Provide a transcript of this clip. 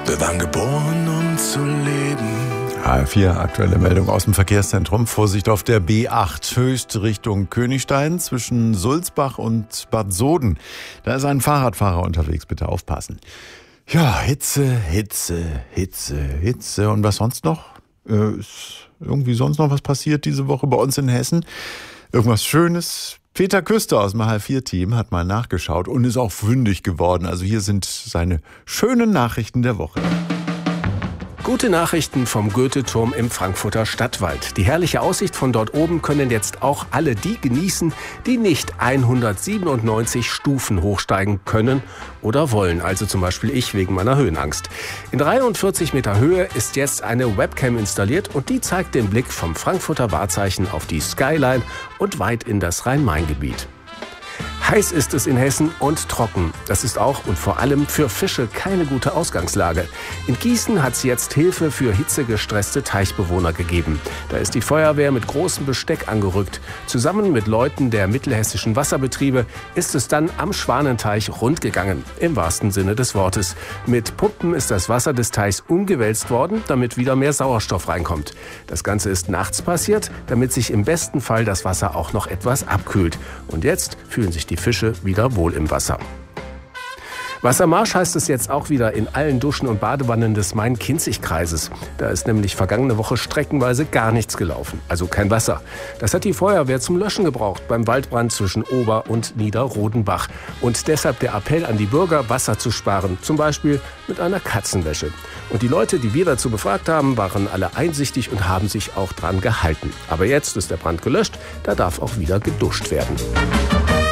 Wir waren geboren, um zu leben. HR4, aktuelle Meldung aus dem Verkehrszentrum. Vorsicht auf der B8 Höchst Richtung Königstein zwischen Sulzbach und Bad Soden. Da ist ein Fahrradfahrer unterwegs, bitte aufpassen. Ja, Hitze. Und was sonst noch? Ist irgendwie sonst noch was passiert diese Woche bei uns in Hessen? Irgendwas Schönes? Peter Küster aus dem HR4-Team hat mal nachgeschaut und ist auch fündig geworden. Also hier sind seine schönen Nachrichten der Woche. Gute Nachrichten vom Goethe-Turm im Frankfurter Stadtwald. Die herrliche Aussicht von dort oben können jetzt auch alle die genießen, die nicht 197 Stufen hochsteigen können oder wollen. Also zum Beispiel ich wegen meiner Höhenangst. In 43 Meter Höhe ist jetzt eine Webcam installiert und die zeigt den Blick vom Frankfurter Wahrzeichen auf die Skyline und weit in das Rhein-Main-Gebiet. Heiß ist es in Hessen und trocken. Das ist auch und vor allem für Fische keine gute Ausgangslage. In Gießen hat es jetzt Hilfe für hitzegestresste Teichbewohner gegeben. Da ist die Feuerwehr mit großem Besteck angerückt. Zusammen mit Leuten der mittelhessischen Wasserbetriebe ist es dann am Schwanenteich rund gegangen. Im wahrsten Sinne des Wortes. Mit Pumpen ist das Wasser des Teichs umgewälzt worden, damit wieder mehr Sauerstoff reinkommt. Das Ganze ist nachts passiert, damit sich im besten Fall das Wasser auch noch etwas abkühlt. Und jetzt fühlen sich die Fische wieder wohl im Wasser. Wassermarsch heißt es jetzt auch wieder in allen Duschen und Badewannen des Main-Kinzig-Kreises. Da ist nämlich vergangene Woche streckenweise gar nichts gelaufen, also kein Wasser. Das hat die Feuerwehr zum Löschen gebraucht beim Waldbrand zwischen Ober- und Niederrodenbach. Und deshalb der Appell an die Bürger, Wasser zu sparen, zum Beispiel mit einer Katzenwäsche. Und die Leute, die wir dazu befragt haben, waren alle einsichtig und haben sich auch dran gehalten. Aber jetzt ist der Brand gelöscht, da darf auch wieder geduscht werden.